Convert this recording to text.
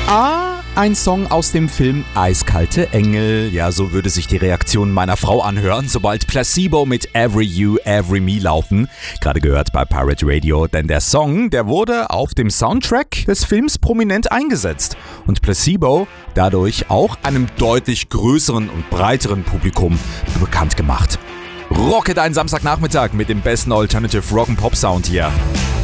Ein Song aus dem Film Eiskalte Engel. Ja, so würde sich die Reaktion meiner Frau anhören, sobald Placebo mit Every You, Every Me laufen. Gerade gehört bei Pirate Radio, denn der Song, der wurde auf dem Soundtrack des Films prominent eingesetzt. Und Placebo dadurch auch einem deutlich größeren und breiteren Publikum bekannt gemacht. Rocke deinen Samstagnachmittag mit dem besten Alternative Rock and Pop Sound hier.